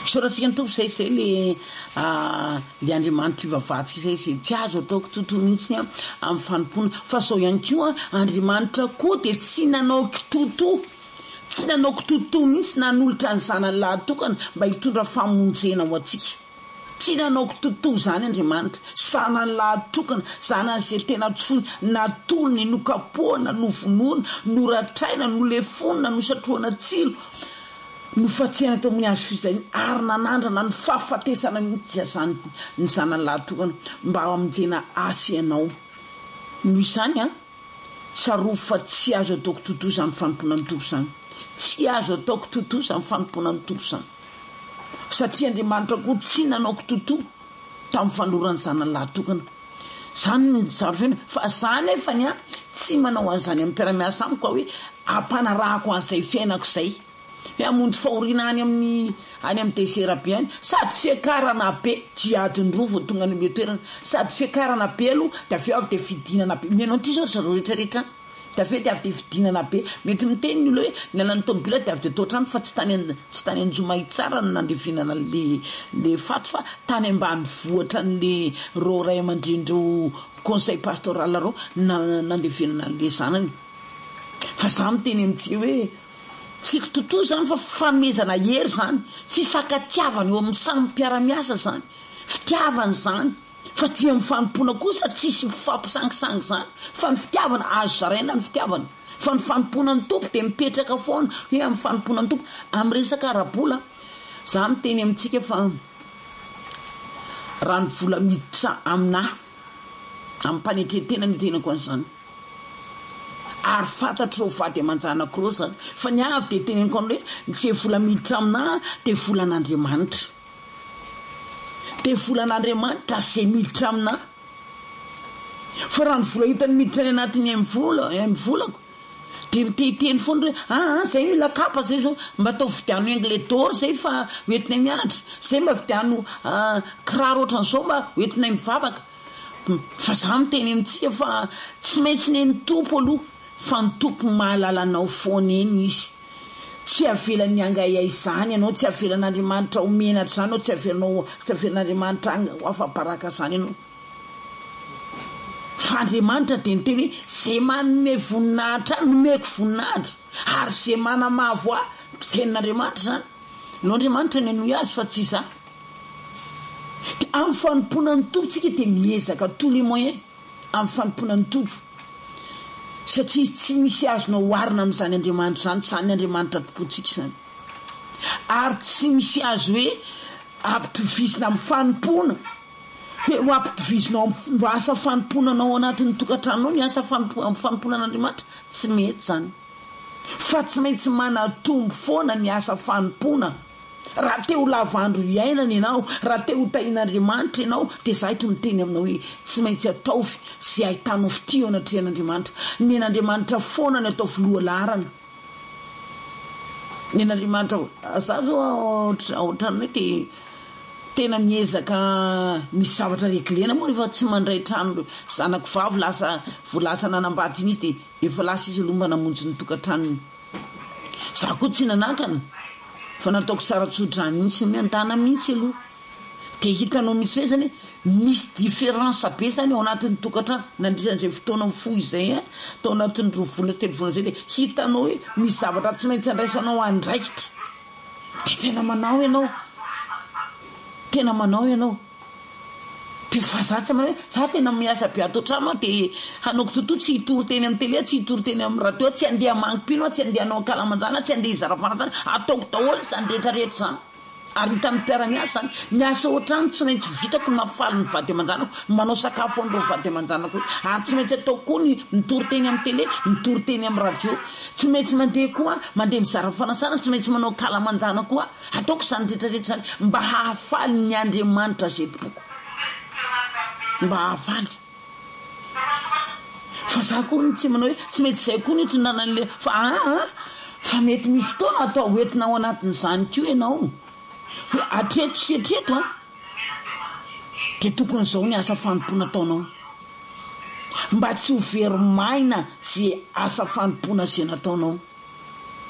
Soratsika ny tompo zay le Andriamanitra ivavatsika zay tsy azo ataoko tontolo mihitsy amin'ny fanompona fa sao ihany koa Andriamanitra koa de tsy nanao kitoto mihitsy nanolotra ny zanany lahatokana mba hitondra famonjena ho atsika. Tsy nanao kitoto zany Andriamanitra, zanany lahatokana, zanany zay tena tsony, natolony, nokapohana, novonoana, noratraina, nolefonina, nosatroana tsilo, nofatsihana tao amin'ny hazo fizahina ary nanandrana ny fahafatesana mihitsy zany ny zanany lahatokana mba hamonjena asy ianao. Noho izany tsaroa fa tsy azo ataoko totoa zany fanompona ny tompo zany, tsy azo ataoko totoa zany fanompona ny tompo zany, satria Andriamanitra koa tsy nanao kitoto tamin'ny fanorany zanany lahatokana. Zany ny zavatra fa zany nefany tsy manao an'izany amin'ny mpiara-miasa amiko hoe ampanarahako an'izay fiainako izay hoe hamonjy fahoriana any amin'ny désert be any, sady fiakarana be jiadiny roa vao tonga ny metoerana, sady fiakarana be aloha da avy eo avy de fidinana be. Menao ty zao zareo rehetrarehetra da avy eo de avy de fidinana be. Mety miteny ny olona hoe ny alan'ny tômôbila de avy de tao trano fa tsy tany Anjomay tsara ny nandefinana le fato fa tany ambany vohatra n'le ro ray aman-drendreo conseil pastoral reo nandefinana le zanany. Fa za miteny amintsika hoe tsy kitoto zany fa fanomezana hery zany, fifankatiavana eo amin'ny samy mpiara-miasa zany, fitiavana zany, fa tia amin'ny fanompona kosa tsisy mifampisangisangy zany, fa ny fitiavana azo zaraina ny fitiavana, fa ny fanompona ny tompo de mipetraka foana hoe amin'ny fanompona ny tompo. Amin'ny resaka arabola za miteny amintsika fa raha ny vola miditra aminahy amin'ny mpanetretena ny tenako an'izany ary fantatro vady aman-janako reo zany fa ny avy de teneniko hoe tsy vola miditra aminahy de volan'Andriamanitra, de volan'Andriamanitra zay miditra aminahy. Fa raha ny vola hitany miditra any anatiny amin'ny volako de mitehiteny foana hoe zay mila kapa zay zao mba atao vidiano anglais d'or zay fa hoentinay mianatra, zay mba vidiano kiraro ohatran'izao mba hoentinay mivavaka. Fa za miteny amintsika fa tsy maintsy ny tompo aloha, fa ny tompo mahalala anao foana eny izy, tsy avelany angayay zany ianao, tsy avelan'Andriamanitra homenatra zany, tsy avelan'Andriamanitra hoafabaraka zany ianao. Fa Andriamanitra de niteny hoe zay manome voninahitra nomeko voninahitra ary zay manamavo tenin'Andriamanitra zany no Andriamanitra ny anohy azy fa tsy za. De amin'ny fanompona ny tompo tsika de miezaka tous les moyens amin'ny fanompona ny tompo, satria tsy misy azonao oharina amin'izany Andriamanitra zany, zany Andriamanitra tompontsika zany, ary tsy misy azo hoe ampitovizina amin'ny fanompona hoe ho ampitovizina mba asa fanomponanao anatin'ny tokantranonao ny asa fanomponan'Andriamanitra, tsy mety zany. Fa tsy maintsy manatombo foana ny asa fanompona. Raha te ho lavandro iainana ianao, raha te ho tahin'Andriamanitra ianao, de za ito miteny aminao hoe tsy maintsy ataovy zay ahitanao fitio anatrehan'Andriamanitra. Ny an'Andriamanitra foana ny ataovy loha larana. Ny an'Andriamanitra za zao ohatrany hoe de tena miezaka misy zavatra reglena moa rehefa tsy mandray trano zanako vavy voalasa nanambady iny izy de efa lasa izy aloha mba namonjy ny tokantranony. Za koa tsy nanakana fa nataoko saratsodrany mihitsy miandana mihitsy aloha. De hitanao mihitsy hoe zany misy différence be zany ao anatin'ny tokantrano nandritran'izay fotoana fo izay tao anatin'ny 2 volana 3 volana zay de hitanao hoe misy zavatra tsy maintsy andraisanao andraikitra. De tena manao ianao de fa za tsy manao za tena miasa be ato trano de hanaoko totoa tsy hitory teny amin'ny télé, tsy hitory teny amin'ny radio, tsy andeha mangipino, tsy andeha hanao kalamanjana, tsy andeha izarafana zany, ataoko daholo zany rehetrarehetra zany. Ary hita amin'ny mpiara-miasa zany miasa ohatrany tsy maintsy vitako ny mampifaly ny vady aman-janako, manao sakafo an'ireo vady aman-janako, ary tsy maintsy ataoko koa ny mitory teny amin'ny télé, mitory teny amin'ny radio, tsy maintsy mandeha koa mandeha mizara fanasana, tsy maintsy manao kalamanjana koa, ataoko zany rehetrarehetra zany mba hahafaly ny Andriamanitra zay tompoko, mba hahafaly. Fa za koa tsy manao hoe tsy mety zay koa ny tondanan'le fa mety misy fotoana atao hoentina ao anatin'izany koa ianao hoe atreto sy atreto de tokony zao ny asa fanompona ataonao mba tsy ho veromaina zay asa fanompona zay nataonao.